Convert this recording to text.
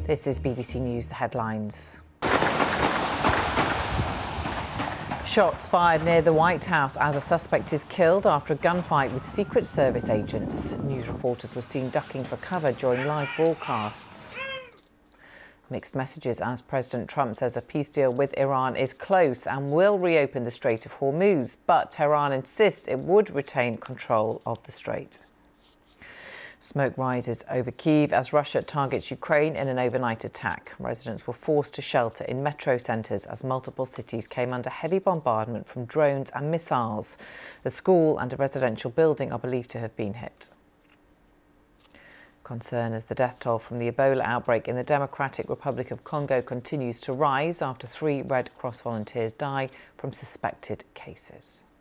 This is BBC News, the headlines. Shots fired near the White House as a suspect is killed after a gunfight with Secret Service agents. News reporters were seen ducking for cover during live broadcasts. Mixed messages as President Trump says a peace deal with Iran is close and will reopen the Strait of Hormuz, but Tehran insists it would retain control of the strait. Smoke rises over Kyiv as Russia targets Ukraine in an overnight attack. Residents were forced to shelter in metro centres as multiple cities came under heavy bombardment from drones and missiles. A school and a residential building are believed to have been hit. Concern as the death toll from the Ebola outbreak in the Democratic Republic of Congo continues to rise after 3 Red Cross volunteers die from suspected cases.